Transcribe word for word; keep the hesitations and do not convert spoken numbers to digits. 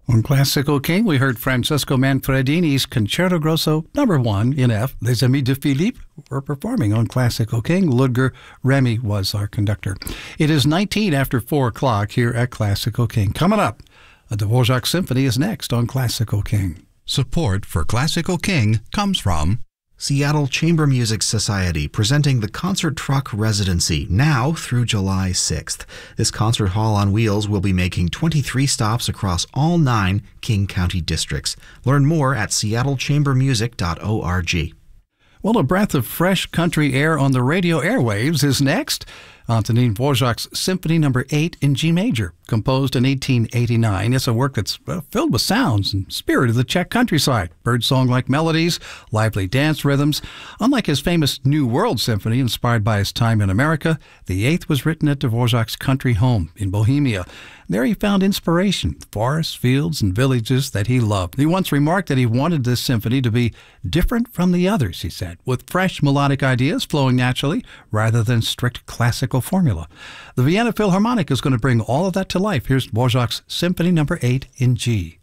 On Classical King, we heard Francesco Manfredini's Concerto Grosso number one in F. Les Amis de Philippe were performing on Classical King. Ludger Remy was our conductor. It is nineteen after four o'clock here at Classical King. Coming up, a Dvorak Symphony is next on Classical King. Support for Classical King comes from Seattle Chamber Music Society, presenting the Concert Truck Residency now through July sixth. This concert hall on wheels will be making twenty-three stops across all nine King County districts. Learn more at seattle chamber music dot org. Well, a breath of fresh country air on the radio airwaves is next. Antonín Dvořák's Symphony number eight in G major, composed in eighteen eighty-nine. It's a work that's uh, filled with sounds and spirit of the Czech countryside. Birdsong-like melodies, lively dance rhythms. Unlike his famous New World Symphony, inspired by his time in America, the eighth was written at Dvořák's country home in Bohemia. There he found inspiration, forests, fields, and villages that he loved. He once remarked that he wanted this symphony to be different from the others, he said, with fresh melodic ideas flowing naturally rather than strict classical formula. The Vienna Philharmonic is going to bring all of that to life. Here's Dvořák's Symphony number eight in G.